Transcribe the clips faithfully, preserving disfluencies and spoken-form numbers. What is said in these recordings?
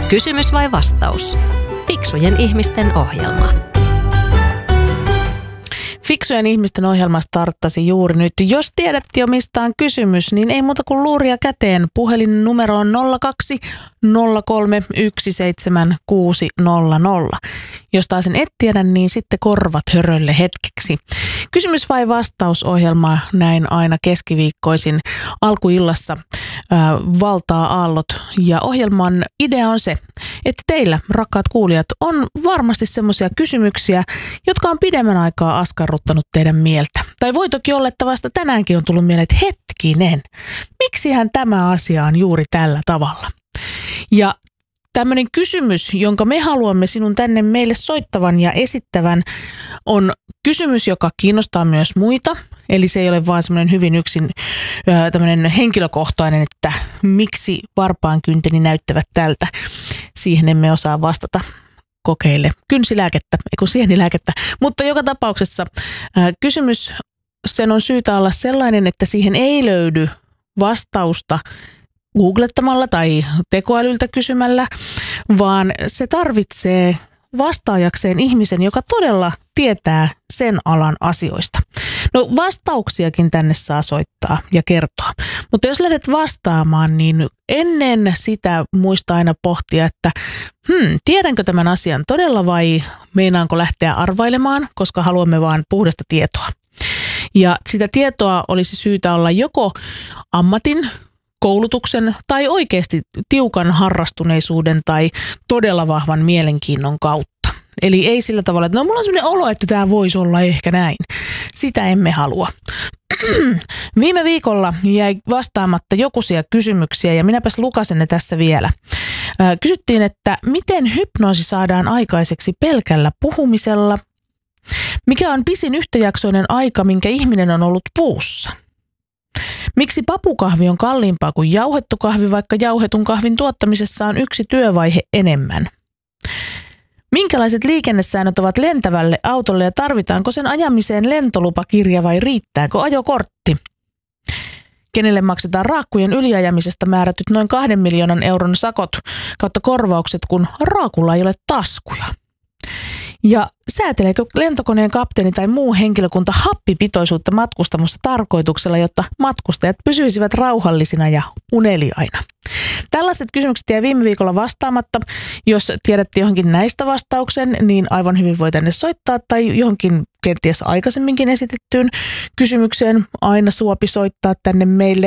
Kysymys vai vastaus? Fiksujen ihmisten ohjelma. Fiksujen ihmisten ohjelma starttasi juuri nyt. Jos tiedät jo mistä on kysymys, niin ei muuta kuin luuria käteen. Puhelin numero on nolla kaksi nolla kolme yksi seitsemän kuusi nolla nolla. Jos taas et tiedä, niin sitten korvat hörölle hetkeksi. Kysymys vai vastausohjelma näin aina keskiviikkoisin alkuillassa äh, valtaa aallot. Ja ohjelman idea on se, että teillä, rakkaat kuulijat, on varmasti semmoisia kysymyksiä, jotka on pidemmän aikaa askarruttanut teidän mieltä. Tai voi toki olla, että vasta tänäänkin on tullut mieleen, että hetkinen, miksihän tämä asia on juuri tällä tavalla? Ja tämmöinen kysymys, jonka me haluamme sinun tänne meille soittavan ja esittävän, on kysymys, joka kiinnostaa myös muita. Eli se ei ole vaan semmoinen hyvin yksin tämmöinen henkilökohtainen, että miksi varpaankynteni näyttävät tältä. Siihen emme osaa vastata. Kokeile kynsilääkettä, eikö sienilääkettä. Mutta joka tapauksessa ää, kysymys, sen on syytä olla sellainen, että siihen ei löydy vastausta googlettamalla tai tekoälyltä kysymällä, vaan se tarvitsee vastaajakseen ihmisen, joka todella tietää sen alan asioista. No vastauksiakin tänne saa soittaa ja kertoa, mutta jos lähdet vastaamaan, niin ennen sitä muista aina pohtia, että hmm, tiedänkö tämän asian todella vai meinaanko lähteä arvailemaan, koska haluamme vaan puhdasta tietoa. Ja sitä tietoa olisi syytä olla joko ammatin, koulutuksen tai oikeasti tiukan harrastuneisuuden tai todella vahvan mielenkiinnon kautta. Eli ei sillä tavalla, että no mulla on sellainen olo, että tämä voisi olla ehkä näin. Sitä emme halua. Viime viikolla jäi vastaamatta jokuisia kysymyksiä ja minäpäs lukasen ne tässä vielä. Kysyttiin, että miten hypnoosi saadaan aikaiseksi pelkällä puhumisella? Mikä on pisin yhtäjaksoinen aika, minkä ihminen on ollut puussa? Miksi papukahvi on kalliimpaa kuin jauhettu kahvi, vaikka jauhetun kahvin tuottamisessa on yksi työvaihe enemmän? Minkälaiset liikennesäännöt ovat lentävälle autolle ja tarvitaanko sen ajamiseen lentolupakirja vai riittääkö ajokortti? Kenelle maksetaan raakkujen yliajamisesta määrätyt noin kahden miljoonan euron sakot kautta korvaukset, kun raakulla ei ole taskuja? Ja sääteleekö lentokoneen kapteeni tai muu henkilökunta happipitoisuutta matkustamossa tarkoituksella, jotta matkustajat pysyisivät rauhallisina ja uneliaina? Tällaiset kysymykset jäi viime viikolla vastaamatta. Jos tiedätte johonkin näistä vastauksen, niin aivan hyvin voi tänne soittaa tai johonkin kenties aikaisemminkin esitettyyn kysymykseen aina suopi soittaa tänne meille.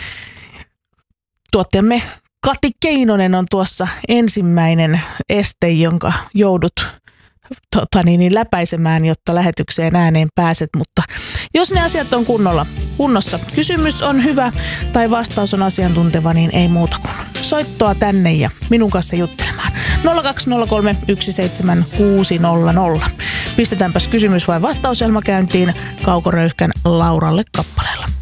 Tuottajamme Kati Keinonen on tuossa ensimmäinen este, jonka joudut Tota niin, niin läpäisemään, jotta lähetykseen ääneen pääset, mutta jos ne asiat on kunnolla, kunnossa, kysymys on hyvä tai vastaus on asiantunteva, niin ei muuta kuin soittoa tänne ja minun kanssa juttelemaan. nolla kaksi nolla kolme yksi seitsemän kuusi nolla nolla. Pistetäänpäs kysymys vai vastauselma käyntiin Kauko Röyhkän Lauralle kappaleella.